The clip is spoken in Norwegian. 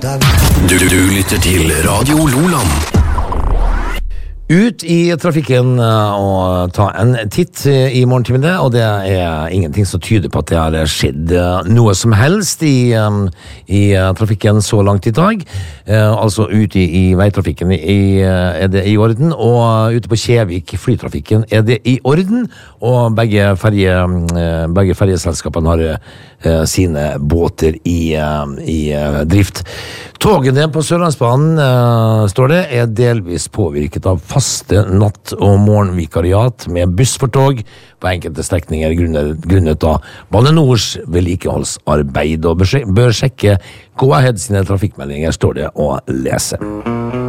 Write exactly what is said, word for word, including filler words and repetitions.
Du, du, du lytter til Radio Loland. Ut i trafikken og ta en titt i morgentimene, og det er ingenting som tyder på at det har skjedd noe som helst i, i trafikken så langt i dag. Altså ute i, i veitrafikken i, er det i orden, og ute på Kjevik flytrafikken er det i orden, og begge, ferje, begge ferjeselskapene har sine båter i, i drift. Togene på Sørlandsbanen, står det, er delvis påvirket av faste natt- og morgenvikariat med buss for tog på enkelte strekninger grunnet, grunnet av Bane Nors vedlikeholdsarbeid, og bør sjekke Go-Ahead sine trafikkmeldinger, står det å lese.